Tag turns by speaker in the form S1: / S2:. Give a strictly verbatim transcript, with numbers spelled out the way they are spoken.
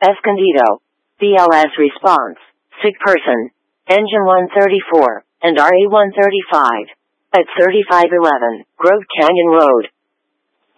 S1: Escondido. B L S response. Sick person. Engine one thirty-four, and R A one thirty-five. At thirty-five eleven, Grove Canyon Road.